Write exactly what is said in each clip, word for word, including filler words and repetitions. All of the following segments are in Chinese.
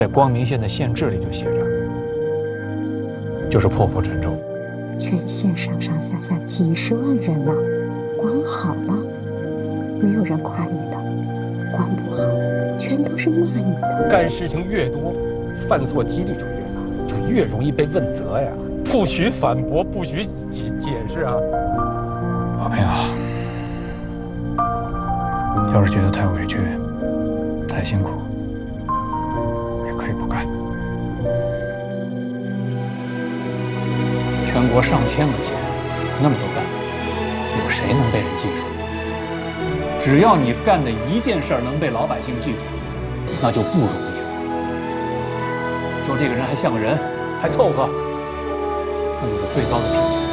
在光明县的县志里就写着，就是破釜沉舟。 全县上上下下几十万人呐、啊，光好了，没有人夸你的；光不好，全都是骂你的。 干事情越多，犯错几率就越大，就越容易被问责呀。不许反驳，不许解解释啊！ 宝平啊，要是觉得太委屈、太辛苦，也可以不干。全国上千个县，那么多干部，有谁能被人记住？只要你干的一件事儿能被老百姓记住，那就不容易了。说这个人还像个人，还凑合，那就是最高的评价。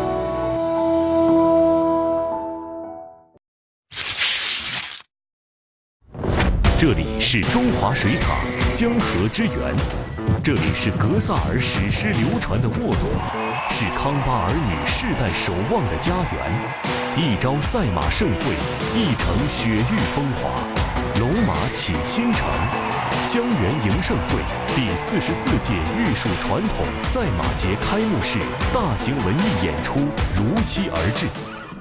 这里是中华水塔，江河之源；这里是格萨尔史诗流传的沃董，是康巴儿女世代守望的家园。一朝赛马盛会，一城雪域风华，龙马启新城。江源迎盛会第四十四届玉树传统赛马节开幕式大型文艺演出如期而至。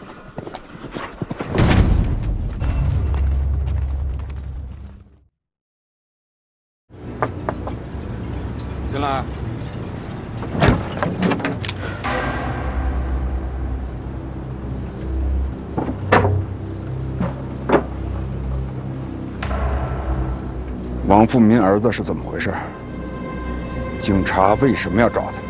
进来。 王富民儿子是怎么回事？警察为什么要找他？